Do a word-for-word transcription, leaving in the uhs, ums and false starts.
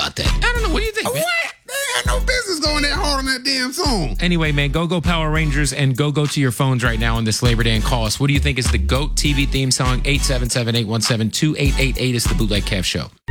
about that. I don't know. What do you think, man? What? They had no business going that hard on that damn song. Anyway, man, go go Power Rangers and go go to your phones right now on this Labor Day and call us. What do you think is the GOAT T V theme song? eight seven seven, eight one seven, two eight eight eight is the Bootleg Kev Show.